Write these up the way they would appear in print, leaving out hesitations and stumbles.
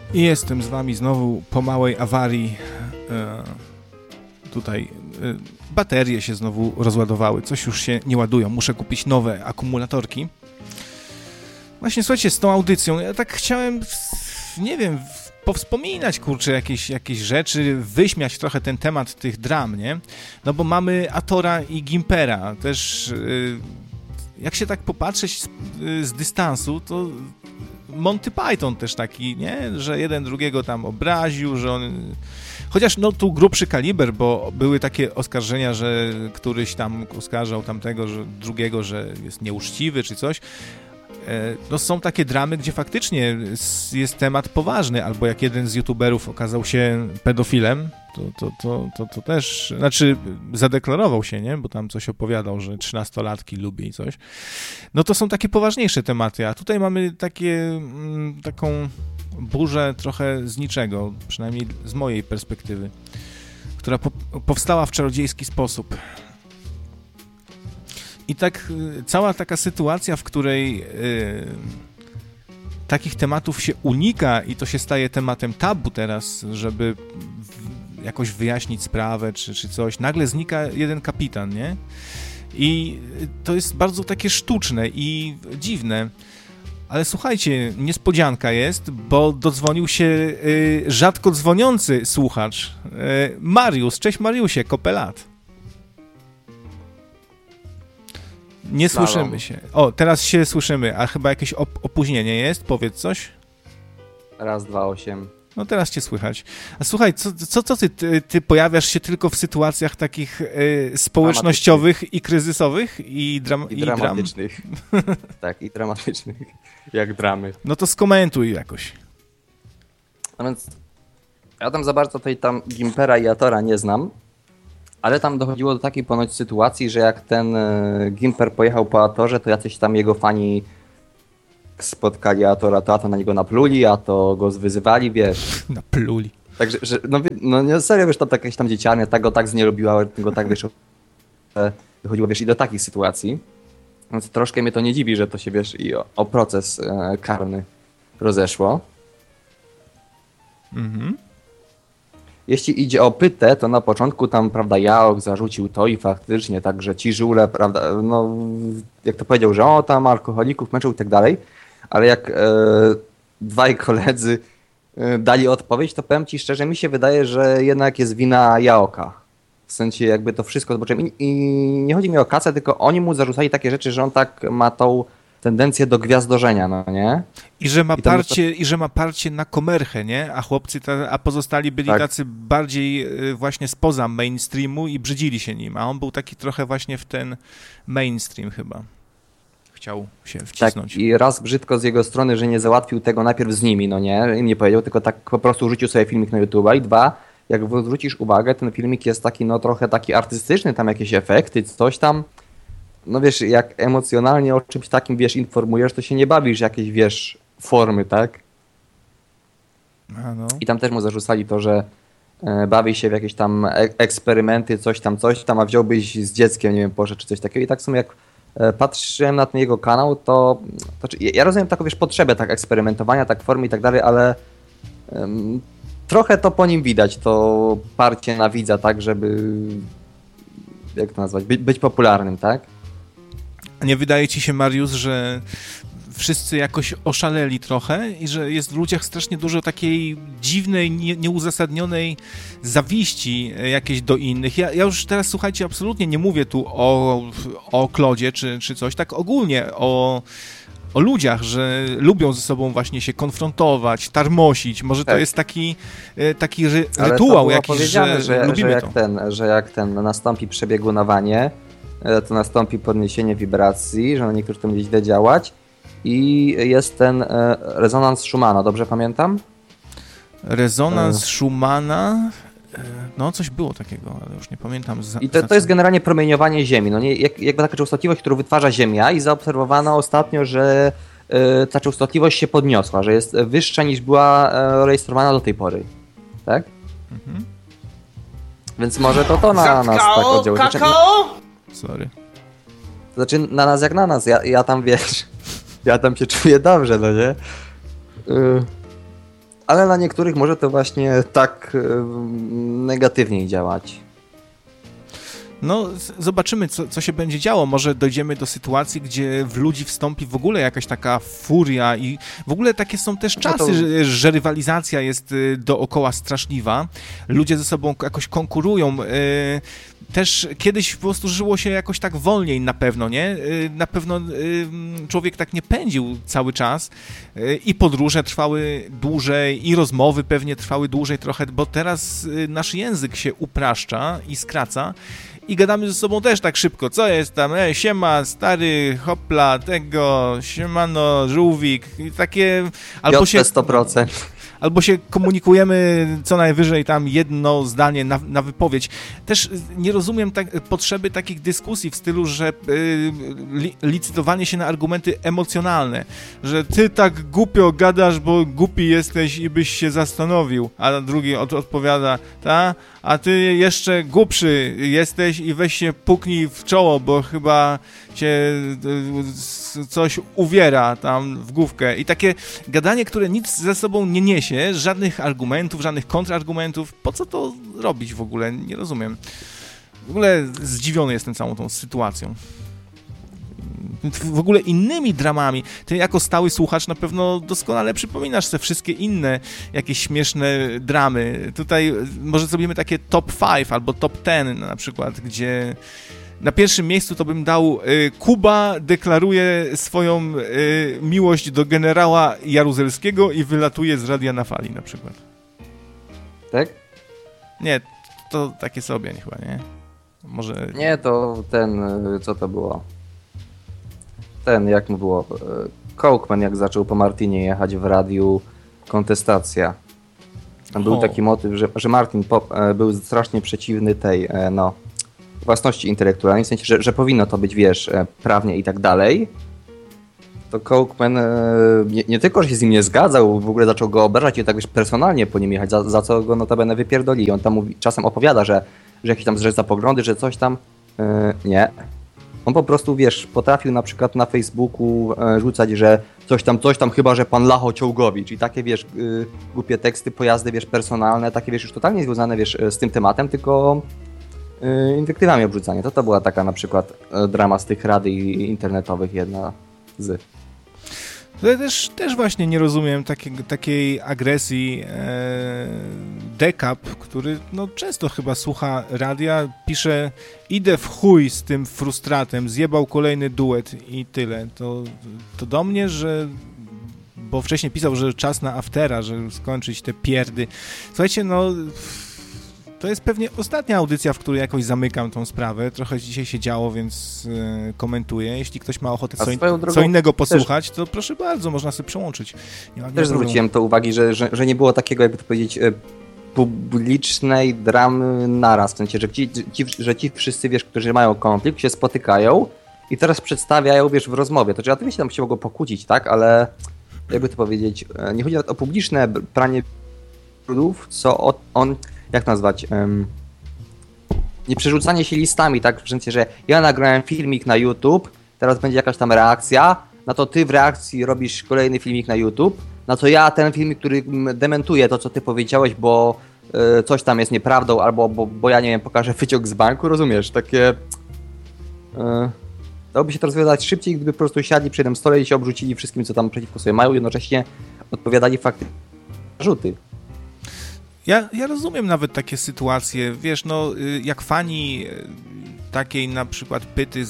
I jestem z wami znowu po małej awarii. Tutaj baterie się znowu rozładowały. Coś już się nie ładują. Muszę kupić nowe akumulatorki. Właśnie, słuchajcie, z tą audycją ja tak chciałem, nie wiem, powspominać, kurczę, jakieś rzeczy, wyśmiać trochę ten temat tych dram, nie? No bo mamy Atora i Gimpera. Też jak się tak popatrzeć z dystansu, to Monty Python też taki, nie? Że jeden drugiego tam obraził, że on... Chociaż no tu grubszy kaliber, bo były takie oskarżenia, że któryś tam oskarżał tamtego, że drugiego, że jest nieuczciwy czy coś. No są takie dramy, gdzie faktycznie jest temat poważny, albo jak jeden z youtuberów okazał się pedofilem, to też, znaczy zadeklarował się, nie? Bo tam coś opowiadał, że 13-latki lubi i coś. No to są takie poważniejsze tematy, a tutaj mamy taką burzę trochę z niczego, przynajmniej z mojej perspektywy, która powstała w czarodziejski sposób. I tak cała taka sytuacja, w której takich tematów się unika i to się staje tematem tabu teraz, żeby jakoś wyjaśnić sprawę czy coś, nagle znika jeden kapitan, nie? I to jest bardzo takie sztuczne i dziwne. Ale słuchajcie, niespodzianka jest, bo dodzwonił się rzadko dzwoniący słuchacz, Mariusz. Cześć Mariusie, kopelat. Nie słyszymy się. O, teraz się słyszymy, a chyba jakieś opóźnienie jest? Powiedz coś. Raz, 2, 8. No teraz cię słychać. A słuchaj, co ty pojawiasz się tylko w sytuacjach takich społecznościowych i kryzysowych i dramatycznych. Tak, i dramatycznych, jak dramy. No to skomentuj jakoś. No więc ja tam za bardzo tam Gimpera i Atora nie znam, ale tam dochodziło do takiej ponoć sytuacji, że jak ten Gimper pojechał po Atorze, to jacyś tam jego fani spotkali Atora, to a to na niego napluli, a to go wyzywali, wiesz. Napluli. Także, że, no nie, serio, wiesz, to jakieś tam dzieciarnia tak go tak znielubiła, go tak, wiesz, dochodziło, wiesz, i do takich sytuacji. Więc troszkę mnie to nie dziwi, że to się, wiesz, i o proces karny rozeszło. Mhm. Jeśli idzie o pytę, to na początku tam, prawda, Jaok zarzucił to i faktycznie, także ci żule, prawda, no, jak to powiedział, że o, tam alkoholików męczył i tak dalej, ale jak dwaj koledzy dali odpowiedź, to powiem ci szczerze, mi się wydaje, że jednak jest wina Jaoka. W sensie jakby to wszystko zobaczyłem. I nie chodzi mi o kasę, tylko oni mu zarzucali takie rzeczy, że on tak ma tą tendencję do gwiazdorzenia, no nie? I że ma parcie na komerchę, nie? A chłopcy, a pozostali byli tak, tacy bardziej właśnie spoza mainstreamu i brzydzili się nim, a on był taki trochę właśnie w ten mainstream chyba. Chciał się wcisnąć. Tak, i raz brzydko z jego strony, że nie załatwił tego najpierw z nimi, no nie? Im nie powiedział, tylko tak po prostu rzucił sobie filmik na YouTube'a i dwa, jak zwrócisz uwagę, ten filmik jest taki, no trochę taki artystyczny, tam jakieś efekty, coś tam. No wiesz, jak emocjonalnie o czymś takim, wiesz, informujesz, to się nie bawisz jakieś, wiesz, formy, tak? A no. I tam też mu zarzucali to, że bawi się w jakieś tam eksperymenty, coś tam, a wziąłbyś z dzieckiem, nie wiem, poszedł czy coś takiego. I tak w sumie jak patrzyłem na ten jego kanał, to ja rozumiem taką, wiesz, potrzebę tak eksperymentowania, tak formy i tak dalej, ale trochę to po nim widać, to parcie na widza, tak, żeby, jak to nazwać, być popularnym, tak? A nie wydaje ci się, Mariusz, że wszyscy jakoś oszaleli trochę i że jest w ludziach strasznie dużo takiej dziwnej, nieuzasadnionej zawiści jakiejś do innych. Ja już teraz, słuchajcie, absolutnie nie mówię tu o Klodzie czy coś, tak ogólnie o ludziach, że lubią ze sobą właśnie się konfrontować, tarmosić. Może to jest taki rytuał jakiś, że lubimy że jak nastąpi przebiegunowanie, to nastąpi podniesienie wibracji, że na niektórych to będzie źle działać i jest ten rezonans Schumana, dobrze pamiętam? Rezonans Schumana? No, coś było takiego, ale już nie pamiętam. I to jest generalnie promieniowanie Ziemi. No nie, jakby taka częstotliwość, którą wytwarza Ziemia i zaobserwowano ostatnio, że ta częstotliwość się podniosła, że jest wyższa niż była rejestrowana do tej pory. Tak? Mhm. Więc może to na nas tak oddziałuje. Sorry. To znaczy na nas jak na nas. Ja tam, wiesz, ja tam się czuję dobrze, no nie? ale na niektórych może to właśnie tak negatywniej działać. No, zobaczymy, co się będzie działo. Może dojdziemy do sytuacji, gdzie w ludzi wstąpi w ogóle jakaś taka furia i w ogóle takie są też czasy, że rywalizacja jest dookoła straszliwa. Ludzie ze sobą jakoś konkurują. Też kiedyś po prostu żyło się jakoś tak wolniej na pewno, nie? Na pewno człowiek tak nie pędził cały czas i podróże trwały dłużej i rozmowy pewnie trwały dłużej trochę, bo teraz nasz język się upraszcza i skraca i gadamy ze sobą też tak szybko. Co jest tam? Siema, stary, hopla, tego, siemano, żółwik i takie... Albo się 100%. Albo się komunikujemy co najwyżej tam jedno zdanie na wypowiedź. Też nie rozumiem potrzeby takich dyskusji w stylu, że licytowanie się na argumenty emocjonalne, że ty tak głupio gadasz, bo głupi jesteś i byś się zastanowił, a drugi odpowiada, ta? A ty jeszcze głupszy jesteś i weź się puknij w czoło, bo chyba cię coś uwiera tam w główkę. I takie gadanie, które nic ze sobą nie niesie, żadnych argumentów, żadnych kontrargumentów. Po co to robić w ogóle? Nie rozumiem. W ogóle zdziwiony jestem całą tą sytuacją. W ogóle innymi dramami. Ty jako stały słuchacz na pewno doskonale przypominasz sobie wszystkie inne jakieś śmieszne dramy. Tutaj może zrobimy takie top 5 albo top 10 na przykład, gdzie na pierwszym miejscu to bym dał Kuba deklaruje swoją miłość do generała Jaruzelskiego i wylatuje z Radia na Fali na przykład. Tak? Nie, to takie sobie chyba, nie? Może... Nie, to ten, co to było? Ten, jak mu było? Kołkman, jak zaczął po Martinie jechać w radiu Kontestacja. Tam był taki motyw, że Martin był strasznie przeciwny tej, własności intelektualnej, w sensie, że powinno to być, wiesz, prawnie i tak dalej. To Kołkman nie tylko, że się z nim nie zgadzał, w ogóle zaczął go obrażać i tak, wiesz, personalnie po nim jechać, za co go notabene wypierdolili. On tam czasem opowiada, że jakieś tam zrzec za poglądy, że coś tam... nie. On po prostu, wiesz, potrafił na przykład na Facebooku rzucać, że coś tam chyba, że pan Lacho Ciołgowicz i takie, wiesz, głupie teksty, pojazdy, wiesz, personalne, takie, wiesz, już totalnie związane, wiesz, z tym tematem, tylko inwektywami obrzucanie. To była taka na przykład drama z tych rady internetowych, jedna z... Ja też właśnie nie rozumiem takiej agresji. Dekap, który często chyba słucha radia, pisze idę w chuj z tym frustratem, zjebał kolejny duet i tyle. To do mnie, że... Bo wcześniej pisał, że czas na aftera, żeby skończyć te pierdy. Słuchajcie, to jest pewnie ostatnia audycja, w której jakoś zamykam tą sprawę. Trochę dzisiaj się działo, więc komentuję. Jeśli ktoś ma ochotę co innego posłuchać, to proszę bardzo, można sobie przełączyć. Też zwróciłem to uwagi, że nie było takiego, jakby to powiedzieć, publicznej dramy naraz. W sensie, że ci wszyscy, wiesz, którzy mają konflikt, się spotykają i teraz przedstawiają, wiesz, w rozmowie. To znaczy, oczywiście tam się mogło pokłócić, tak? Ale jakby to powiedzieć, nie chodzi nawet o publiczne pranie brudów, co jak nazwać, nie przerzucanie się listami, tak, w sensie, że ja nagrałem filmik na YouTube, teraz będzie jakaś tam reakcja, no to ty w reakcji robisz kolejny filmik na YouTube, no to ja ten filmik, który dementuje to, co ty powiedziałeś, bo coś tam jest nieprawdą, albo bo ja nie wiem, pokażę wyciąg z banku, rozumiesz, takie... Dałoby się to rozwiązać szybciej, gdyby po prostu siadli przy jednym stole i się obrzucili wszystkim, co tam przeciwko sobie mają, jednocześnie odpowiadali fakty rzuty. Ja rozumiem nawet takie sytuacje, wiesz, jak fani takiej na przykład pyty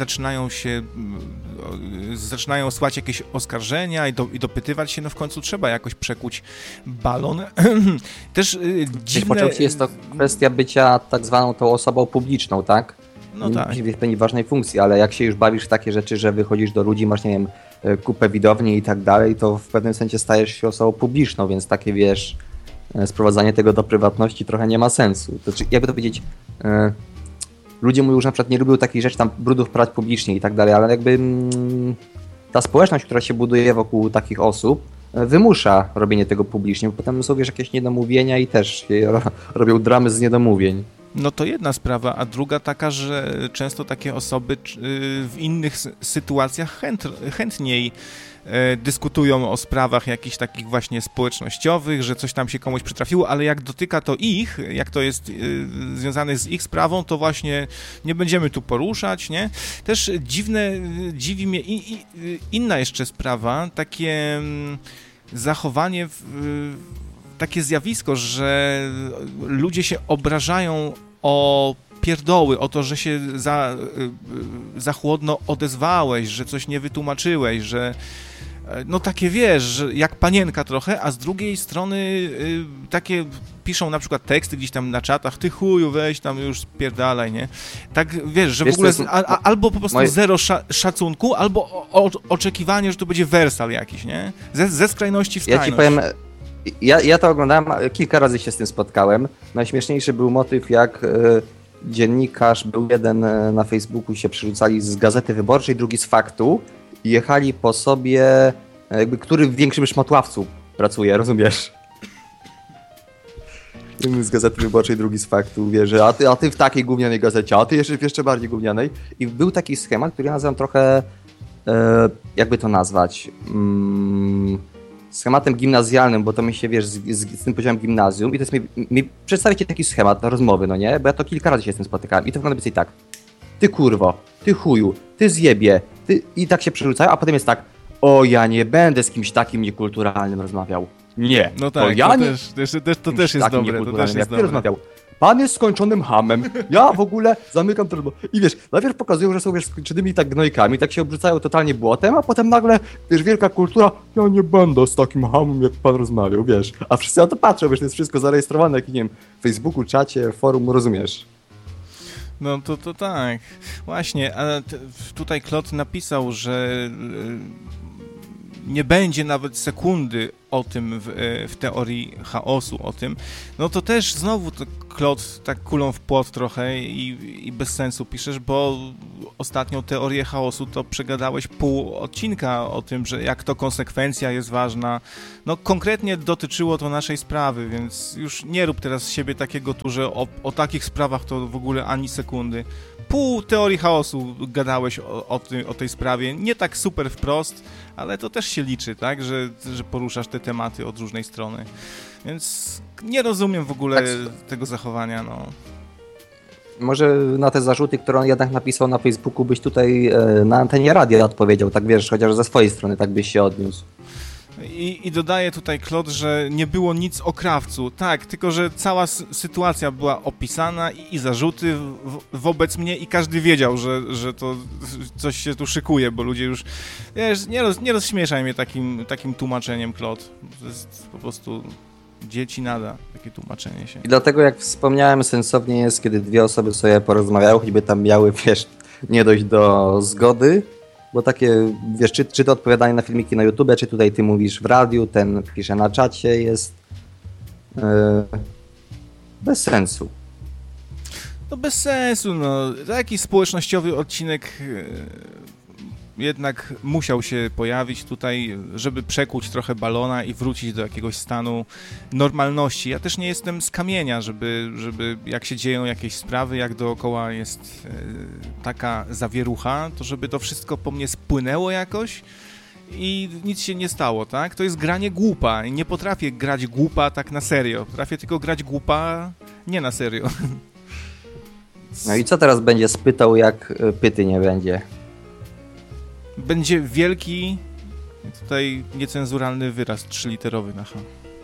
zaczynają słać jakieś oskarżenia i dopytywać się, w końcu trzeba jakoś przekuć balon. Też dziwne... Jest to kwestia bycia tak zwaną tą osobą publiczną, tak? No tak. Nie pełni ważnej funkcji, ale jak się już bawisz w takie rzeczy, że wychodzisz do ludzi, masz, nie wiem, kupę widowni i tak dalej, to w pewnym sensie stajesz się osobą publiczną, więc takie, wiesz... sprowadzanie tego do prywatności trochę nie ma sensu. To znaczy, jakby to powiedzieć, ludzie mówią, że na przykład nie lubią takich rzeczy, tam brudów prać publicznie i tak dalej, ale jakby ta społeczność, która się buduje wokół takich osób, wymusza robienie tego publicznie, bo potem są, wiesz, jakieś niedomówienia i też robią dramy z niedomówień. No to jedna sprawa, a druga taka, że często takie osoby w innych sytuacjach chętniej dyskutują o sprawach jakichś takich właśnie społecznościowych, że coś tam się komuś przytrafiło, ale jak dotyka to ich, jak to jest związane z ich sprawą, to właśnie nie będziemy tu poruszać, nie? Też dziwi mnie inna jeszcze sprawa, takie zachowanie, takie zjawisko, że ludzie się obrażają o pierdoły, o to, że się za chłodno odezwałeś, że coś nie wytłumaczyłeś, że no takie wiesz, że jak panienka trochę, a z drugiej strony takie piszą na przykład teksty gdzieś tam na czatach, ty chuju, weź tam już spierdalaj, nie? Tak wiesz, że w ogóle albo po prostu zero szacunku, albo oczekiwanie, że to będzie wersal jakiś, nie? Ze skrajności w skrajność. Ja ci powiem, ja to oglądałem, kilka razy się z tym spotkałem. Najśmieszniejszy był motyw, jak dziennikarz, był jeden na Facebooku, się przerzucali z Gazety Wyborczej, drugi z Faktu i jechali po sobie, jakby który w większym szmatławcu pracuje, rozumiesz? Jeden z Gazety Wyborczej, drugi z Faktu, wie, że a ty w takiej gównianej gazecie, a ty jeszcze bardziej gównianej. I był taki schemat, który ja nazywam trochę, jakby to nazwać, schematem gimnazjalnym, bo to mi się, wiesz, z tym poziomem gimnazjum i to jest mi przedstawić ci taki schemat na rozmowy, no nie? Bo ja to kilka razy się z tym spotykałem i to wygląda mniej więcej tak. Ty kurwo, ty chuju, ty zjebie, ty... I tak się przerzucają, a potem jest tak, o ja nie będę z kimś takim niekulturalnym rozmawiał. Nie, no tak, to ja nie... To też jest dobre, to też jest dobre. Rozmawiał. Pan jest skończonym hamem. Ja w ogóle zamykam to. I wiesz, najpierw pokazują, że są wiesz, skończonymi tak gnojkami, tak się obrzucają totalnie błotem, a potem nagle, wiesz, wielka kultura, ja nie będę z takim hamem, jak pan rozmawiał, wiesz. A wszyscy na to patrzą, wiesz, to jest wszystko zarejestrowane, jak nie wiem, w Facebooku, czacie, forum, rozumiesz. No to tak. Właśnie, a tutaj Klot napisał, że nie będzie nawet sekundy o tym w teorii chaosu, o tym, no to też znowu to Klot tak kulą w płot trochę i bez sensu piszesz, bo ostatnią teorię chaosu to przegadałeś pół odcinka o tym, że jak to konsekwencja jest ważna. No konkretnie dotyczyło to naszej sprawy, więc już nie rób teraz z siebie takiego tu, że o takich sprawach to w ogóle ani sekundy. Pół teorii chaosu gadałeś o tej sprawie, nie tak super wprost, ale to też się liczy, tak, że poruszasz te tematy od różnej strony, więc nie rozumiem w ogóle tego zachowania, no. Może na te zarzuty, które on jednak napisał na Facebooku, byś tutaj na antenie radia odpowiedział, tak wiesz, chociaż ze swojej strony tak byś się odniósł. I dodaje tutaj Klot, że nie było nic o krawcu. Tak, tylko że cała sytuacja była opisana i zarzuty wobec mnie i każdy wiedział, że to coś się tu szykuje, bo ludzie już... Wiesz, nie rozśmieszaj mnie takim tłumaczeniem, Klot. To jest po prostu dzieci nada, takie tłumaczenie się. I dlatego, jak wspomniałem, sensownie jest, kiedy dwie osoby sobie porozmawiają, choćby tam miały, wiesz, nie dojść do zgody, bo takie, wiesz, czy to odpowiadanie na filmiki na YouTube, czy tutaj ty mówisz w radiu, ten pisze na czacie, jest bez sensu. No bez sensu, no. Taki społecznościowy odcinek jednak musiał się pojawić tutaj, żeby przekuć trochę balona i wrócić do jakiegoś stanu normalności. Ja też nie jestem z kamienia, żeby jak się dzieją jakieś sprawy, jak dookoła jest taka zawierucha, to żeby to wszystko po mnie spłynęło jakoś i nic się nie stało, tak? To jest granie głupa. Nie potrafię grać głupa tak na serio. Potrafię tylko grać głupa nie na serio. No i co teraz będzie spytał, jak pyty nie będzie? Będzie wielki, tutaj niecenzuralny wyraz 3-literowy na H.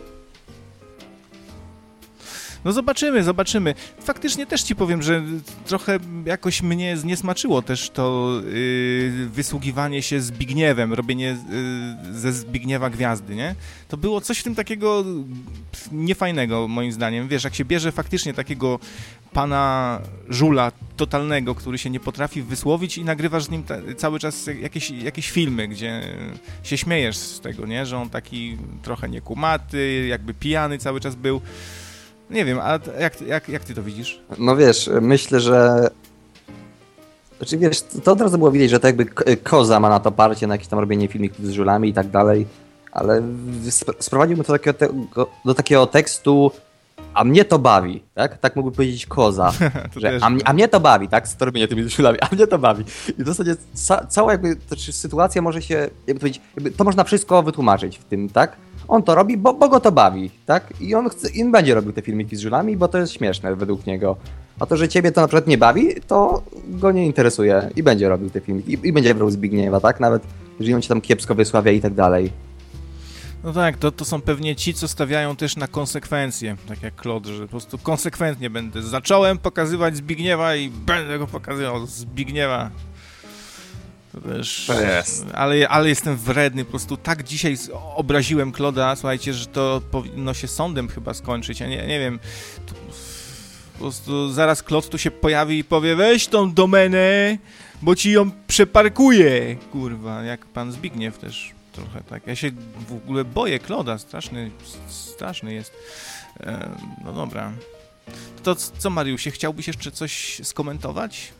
No zobaczymy. Faktycznie też ci powiem, że trochę jakoś mnie zniesmaczyło też to wysługiwanie się Zbigniewem, robienie ze Zbigniewa gwiazdy, nie? To było coś w tym takiego niefajnego, moim zdaniem. Wiesz, jak się bierze faktycznie takiego pana żula totalnego, który się nie potrafi wysłowić i nagrywasz z nim cały czas jakieś filmy, gdzie się śmiejesz z tego, nie? Że on taki trochę niekumaty, jakby pijany cały czas był. Nie wiem, a jak ty to widzisz? No wiesz, myślę, że... Znaczy wiesz, to od razu było widać, że to jakby koza ma na to parcie, na jakieś tam robienie filmików z żulami i tak dalej, ale sprowadziłbym to do takiego tekstu a mnie to bawi, tak? Tak mógłby powiedzieć Koza, że a mnie to bawi, tak? Z robienie tymi żulami, a mnie to bawi. I w zasadzie cała jakby sytuacja może się, jakby powiedzieć, to można wszystko wytłumaczyć w tym, tak? On to robi, bo go to bawi, tak? I on będzie robił te filmiki z żulami, bo to jest śmieszne według niego. A to, że ciebie to na przykład nie bawi, to go nie interesuje i będzie robił te filmiki. I będzie brał Zbigniewa, tak? Nawet jeżeli on cię tam kiepsko wysławia i tak dalej. No tak, to są pewnie ci, co stawiają też na konsekwencje, tak jak Claude, że po prostu konsekwentnie będę. Zacząłem pokazywać Zbigniewa i będę go pokazywał, Zbigniewa. To też, ale jestem wredny, po prostu tak dzisiaj obraziłem Claude'a, słuchajcie, że to powinno się sądem chyba skończyć, ja nie wiem. Po prostu zaraz Claude tu się pojawi i powie, weź tą domenę, bo ci ją przeparkuję, kurwa, jak pan Zbigniew też. Trochę tak. Ja się w ogóle boję Claude'a, straszny jest. No dobra. To co, Mariusie, chciałbyś jeszcze coś skomentować?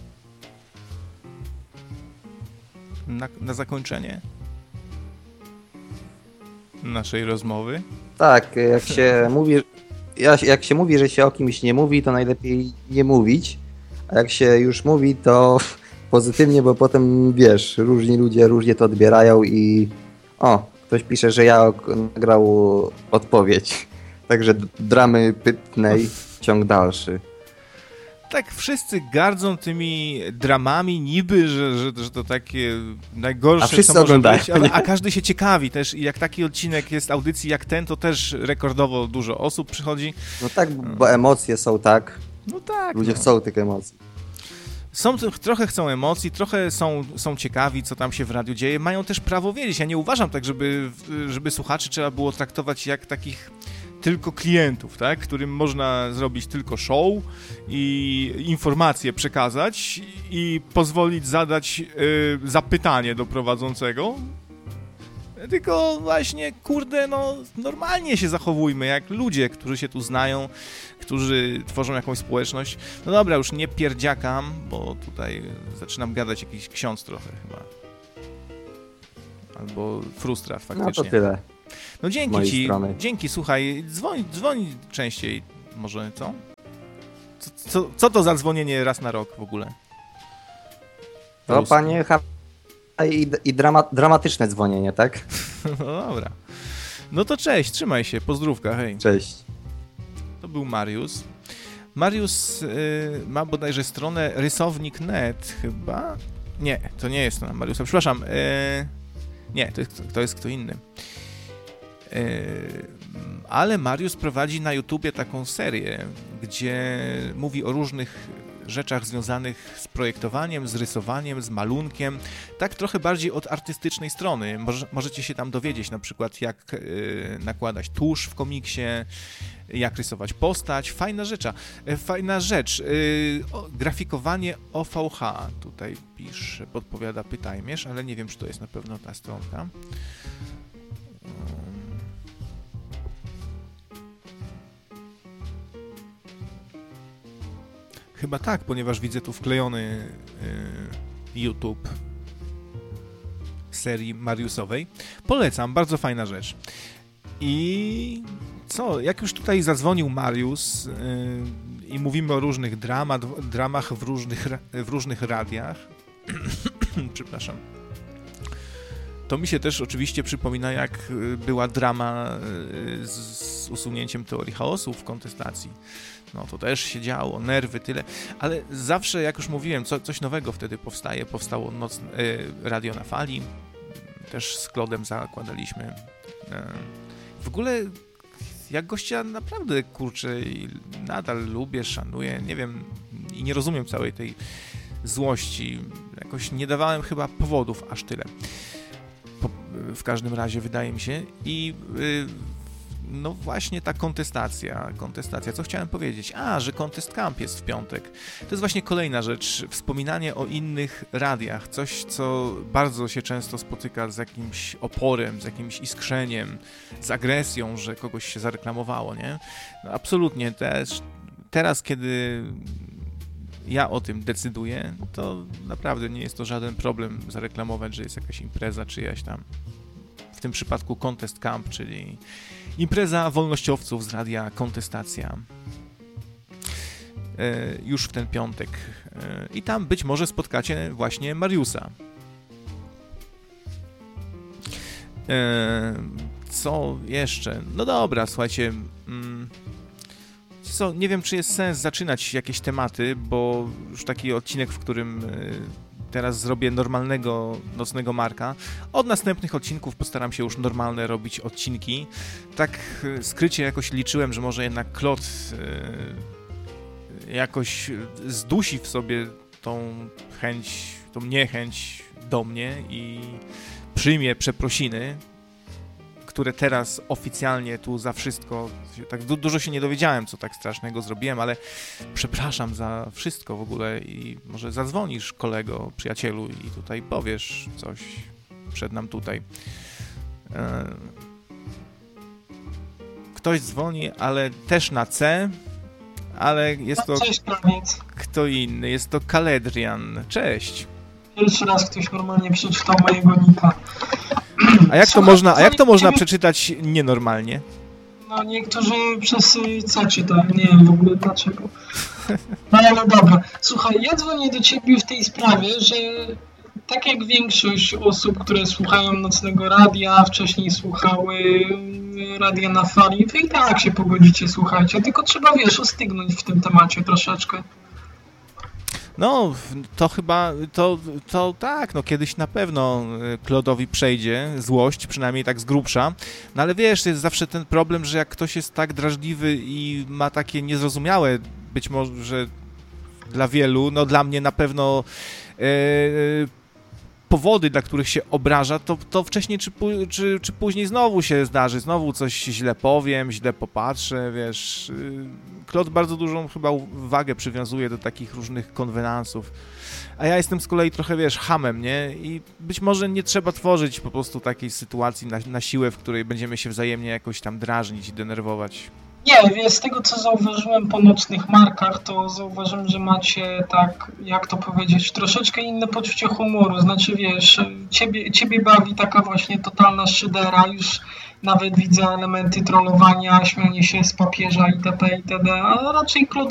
Na zakończenie naszej rozmowy? Tak, jak się mówi, że się o kimś nie mówi, to najlepiej nie mówić. A jak się już mówi, to pozytywnie, bo potem, wiesz, różni ludzie różnie to odbierają i ktoś pisze, że ja nagrał odpowiedź. Także dramy pytnej, ciąg dalszy. Tak, wszyscy gardzą tymi dramami niby, że to takie najgorsze, co może być, a każdy się ciekawi też i jak taki odcinek jest audycji jak ten, to też rekordowo dużo osób przychodzi. No tak, bo emocje są tak. No tak. Ludzie chcą tych emocji. Trochę chcą emocji, trochę są ciekawi, co tam się w radiu dzieje. Mają też prawo wiedzieć. Ja nie uważam tak, żeby słuchaczy trzeba było traktować jak takich tylko klientów, tak? Którym można zrobić tylko show i informacje przekazać i pozwolić zadać zapytanie do prowadzącego. Tylko właśnie, kurde, normalnie się zachowujmy, jak ludzie, którzy się tu znają, którzy tworzą jakąś społeczność. No dobra, już nie pierdziakam, bo tutaj zaczynam gadać jakiś ksiądz trochę chyba. Albo frustrat faktycznie. No to tyle. No dzięki ci, strony. Dzięki, słuchaj, dzwoń częściej może, co? Co to za dzwonienie raz na rok w ogóle? To panie i dramatyczne dzwonienie, tak? No dobra. No to cześć, trzymaj się, pozdrówka, hej. Cześć. To był Mariusz. Mariusz ma bodajże stronę rysownik.net chyba. Nie, to nie jest strona Mariusza, przepraszam. Nie, to jest kto inny. Ale Mariusz prowadzi na YouTubie taką serię, gdzie mówi o różnych rzeczach związanych z projektowaniem, z rysowaniem, z malunkiem, tak trochę bardziej od artystycznej strony. Możecie się tam dowiedzieć na przykład, jak nakładać tusz w komiksie, jak rysować postać. Fajna rzecz. Grafikowanie OVH. Tutaj pisze, podpowiada Pytajmierz, ale nie wiem, czy to jest na pewno ta stronka. Chyba tak, ponieważ widzę tu wklejony YouTube serii Mariuszowej. Polecam, bardzo fajna rzecz. I co, jak już tutaj zadzwonił Mariusz i mówimy o różnych dramach w różnych radiach, przepraszam, to mi się też oczywiście przypomina, jak była drama z usunięciem teorii chaosu w kontestacji. No to też się działo, nerwy, tyle. Ale zawsze, jak już mówiłem, coś nowego wtedy powstaje. Powstało Radio na Fali. Też z Claude'em zakładaliśmy. W ogóle jak gościa naprawdę, kurczę, nadal lubię, szanuję. Nie wiem i nie rozumiem całej tej złości. Jakoś nie dawałem chyba powodów aż tyle. W każdym razie wydaje mi się. I no właśnie ta kontestacja, co chciałem powiedzieć? Że Contest Camp jest w piątek. To jest właśnie kolejna rzecz, wspominanie o innych radiach, coś, co bardzo się często spotyka z jakimś oporem, z jakimś iskrzeniem, z agresją, że kogoś się zareklamowało, nie? No absolutnie, teraz, kiedy ja o tym decyduję, to naprawdę nie jest to żaden problem zareklamować, że jest jakaś impreza czyjaś tam w tym przypadku Contest Camp, czyli impreza wolnościowców z radia Kontestacja. Już w ten piątek. I tam być może spotkacie właśnie Mariusa. Co jeszcze? No dobra, słuchajcie. Co, nie wiem, czy jest sens zaczynać jakieś tematy, bo już taki odcinek, w którym teraz zrobię normalnego nocnego Marka. Od następnych odcinków postaram się już normalne robić odcinki. Tak skrycie jakoś liczyłem, że może jednak Klot jakoś zdusi w sobie tą chęć, tą niechęć do mnie i przyjmie przeprosiny, które teraz oficjalnie tu za wszystko, tak dużo się nie dowiedziałem, co tak strasznego zrobiłem, ale przepraszam za wszystko w ogóle i może zadzwonisz, kolego, przyjacielu, i tutaj powiesz coś przed nam tutaj. Ktoś dzwoni, ale też na C, ale jest to... Cześć, Krawiec. Kto inny? Jest to Kaledrian. Cześć. Pierwszy raz ktoś normalnie przeczytał mojego nika. A jak to można przeczytać nienormalnie? No niektórzy przez C czytają, nie wiem w ogóle dlaczego. No ale dobra. Słuchaj, ja dzwonię do ciebie w tej sprawie, że tak jak większość osób, które słuchają nocnego radia, wcześniej słuchały radia na fali, wy i tak się pogodzicie, słuchajcie, tylko trzeba, wiesz, ostygnąć w tym temacie troszeczkę. No, to chyba, to tak, no kiedyś na pewno Klodowi przejdzie złość, przynajmniej tak z grubsza, no ale wiesz, jest zawsze ten problem, że jak ktoś jest tak drażliwy i ma takie niezrozumiałe, być może dla wielu, no dla mnie na pewno powody, dla których się obraża, to wcześniej czy później znowu się zdarzy, znowu coś źle powiem, źle popatrzę, wiesz. Klot bardzo dużą chyba wagę przywiązuje do takich różnych konwenansów, a ja jestem z kolei trochę, wiesz, chamem, nie? I być może nie trzeba tworzyć po prostu takiej sytuacji na siłę, w której będziemy się wzajemnie jakoś tam drażnić i denerwować. Nie, wiesz, z tego co zauważyłem po nocnych markach, to zauważyłem, że macie tak, jak to powiedzieć, troszeczkę inne poczucie humoru. Znaczy, wiesz, ciebie bawi taka właśnie totalna szydera, już nawet widzę elementy trollowania, śmianie się z papieża itp., a raczej Klod